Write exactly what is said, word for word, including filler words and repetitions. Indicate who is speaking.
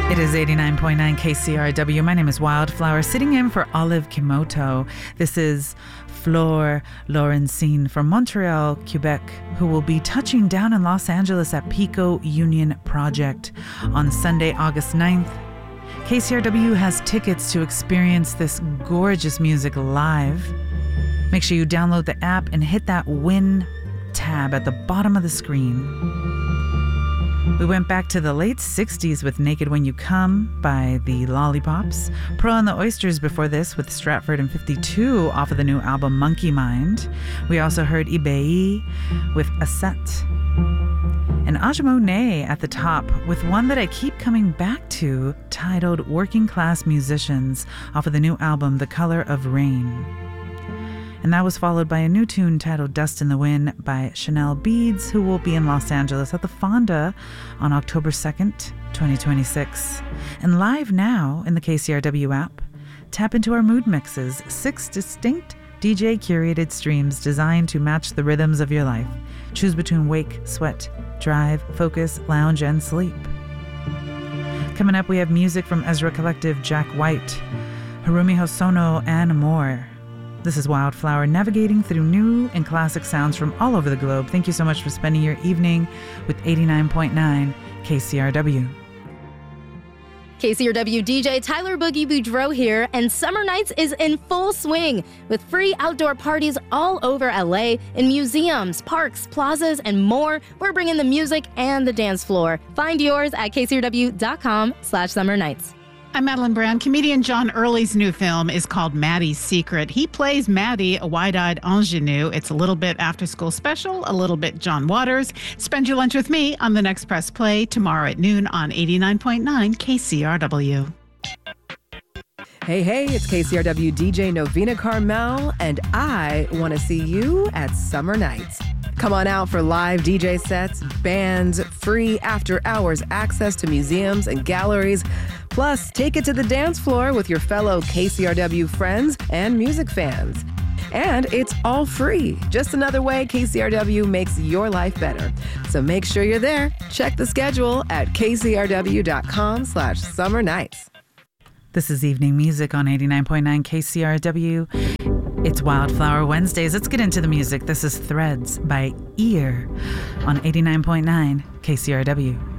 Speaker 1: It is eighty-nine point nine K C R W. My name is Wildflower, sitting in for Olive Kimoto. This is Flore Laurencine from Montreal, Quebec, who will be touching down in Los Angeles at Pico Union Project on Sunday, August ninth. K C R W has tickets to experience this gorgeous music live. Make sure you download the app and hit that win tab at the bottom of the screen. We went back to the late sixties with Naked When You Come by the Lollipops, Pearl and the Oysters before this with Stratford and fifty-two off of the new album Monkey Mind. We also heard Ibeyi with Aset. And Aja Monet at the top with one that I keep coming back to, titled Working Class Musicians off of the new album The Color of Rain. And that was followed by a new tune titled Dust in the Wind by Chanel Beads, who will be in Los Angeles at the Fonda on October second, twenty twenty-six. And live now in the K C R W app, tap into our mood mixes, six distinct D J curated streams designed to match the rhythms of your life. Choose between wake, sweat, drive, focus, lounge, and sleep. Coming up, we have music from Ezra Collective, Jack White, Harumi Hosono, and more. This is Wildflower, navigating through new and classic sounds from all over the globe. Thank you so much for spending your evening with eighty-nine point nine K C R W.
Speaker 2: K C R W D J Tyler Boogie Boudreau here, and Summer Nights is in full swing with free outdoor parties all over L A in museums, parks, plazas, and more. We're bringing the music and the dance floor. Find yours at k c r w dot com slash summer nights.
Speaker 3: I'm Madeline Brown. Comedian John Early's new film is called Maddie's Secret. He plays Maddie, a wide-eyed ingenue. It's a little bit after-school special, a little bit John Waters. Spend your lunch with me on the next Press Play tomorrow at noon on eighty-nine point nine K C R W.
Speaker 4: Hey, hey, it's K C R W D J Novena Carmel, and I want to see you at Summer Nights. Come on out for live D J sets, bands, free after-hours access to museums and galleries. Plus, take it to the dance floor with your fellow K C R W friends and music fans. And it's all free. Just another way K C R W makes your life better. So make sure you're there. Check the schedule at k c r w dot com slash summer nights.
Speaker 1: This is Evening Music on eighty-nine point nine K C R W. It's Wildflower Wednesdays. Let's get into the music. This is Threads by Ear on eighty-nine point nine K C R W.